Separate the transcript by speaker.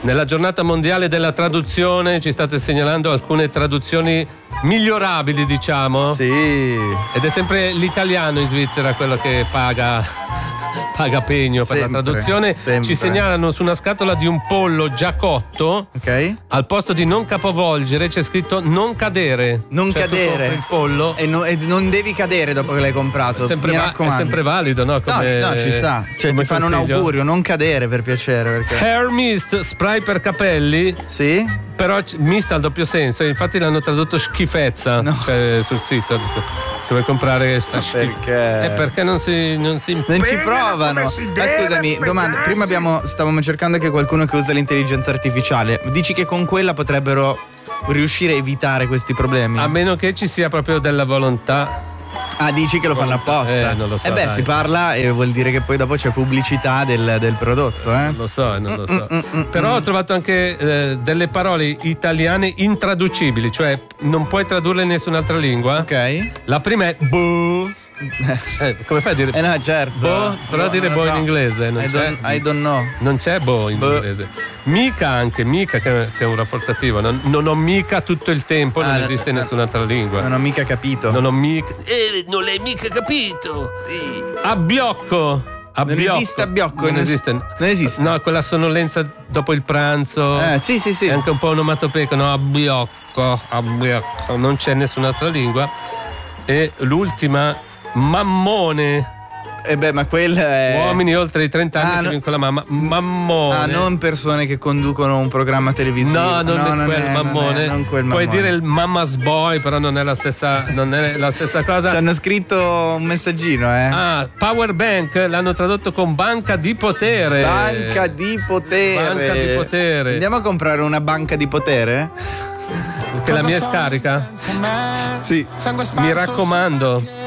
Speaker 1: Nella giornata mondiale della traduzione ci state segnalando alcune traduzioni migliorabili, diciamo.
Speaker 2: Sì.
Speaker 1: Ed è sempre l'italiano in Svizzera quello che paga pegno per la traduzione.
Speaker 2: Sempre.
Speaker 1: Ci segnalano su una scatola di un pollo già cotto.
Speaker 2: Ok.
Speaker 1: Al posto di non capovolgere c'è scritto non cadere.
Speaker 2: Non
Speaker 1: cioè,
Speaker 2: cadere.
Speaker 1: Tu compri il pollo
Speaker 2: E non devi cadere dopo che l'hai comprato.
Speaker 1: è
Speaker 2: Mi raccomando.
Speaker 1: sempre valido, no? Come,
Speaker 2: no, ci sta. Cioè
Speaker 1: come
Speaker 2: ti fanno un
Speaker 1: consiglio.
Speaker 2: augurio, non cadere per piacere. Perché...
Speaker 1: Hair mist, spray per capelli.
Speaker 2: Sì?
Speaker 1: Però mist al doppio senso, infatti l'hanno tradotto schifezza,
Speaker 2: No.
Speaker 1: cioè, sul sito. Se vuoi comprare sta schifezza. Perché non si
Speaker 2: Non ci provano. Ma scusami, domanda. Prima stavamo cercando anche qualcuno che usa l'intelligenza artificiale. Dici che con quella potrebbero riuscire a evitare questi problemi?
Speaker 1: A meno che ci sia proprio della volontà.
Speaker 2: Ah, dici che lo fanno apposta?
Speaker 1: Non lo so.
Speaker 2: beh,
Speaker 1: dai.
Speaker 2: si parla e vuol dire che poi dopo c'è pubblicità del prodotto, eh?
Speaker 1: Non lo so. Però ho trovato anche delle parole italiane intraducibili, cioè non puoi tradurle in nessun'altra lingua.
Speaker 2: Ok.
Speaker 1: La prima è boh. Come fai a dire?
Speaker 2: No, certo.
Speaker 1: Boh, però dire
Speaker 2: non lo
Speaker 1: boh
Speaker 2: so.
Speaker 1: in inglese non c'è.
Speaker 2: I don't know.
Speaker 1: Non c'è boh in inglese. Mica che è un rafforzativo. Non ho mica tutto il tempo, non esiste in nessun'altra lingua.
Speaker 2: Non ho mica capito.
Speaker 1: Non ho mica. Non l'hai mica capito. Abbiocco.
Speaker 2: Non esiste abbiocco.
Speaker 1: Non esiste.
Speaker 2: Non esiste.
Speaker 1: No, quella sonnolenza dopo il pranzo.
Speaker 2: Sì.
Speaker 1: È anche un po' onomatopeico, no? Abbiocco. Non c'è in nessun'altra lingua. E l'ultima, mammone.
Speaker 2: Ma quella è...
Speaker 1: Uomini oltre i 30 anni che vincono la mamma. Mammone.
Speaker 2: Non persone che conducono un programma televisivo.
Speaker 1: No, non è quel mammone.
Speaker 2: Non quel
Speaker 1: Puoi
Speaker 2: mammone.
Speaker 1: dire il mama's boy, però non è la stessa cosa.
Speaker 2: Ci hanno scritto un messaggino,
Speaker 1: Power bank l'hanno tradotto con banca di potere.
Speaker 2: Banca di potere.
Speaker 1: Banca di potere.
Speaker 2: Andiamo a comprare una banca di potere?
Speaker 1: Che la mia è scarica?
Speaker 2: Sì.
Speaker 1: Mi raccomando.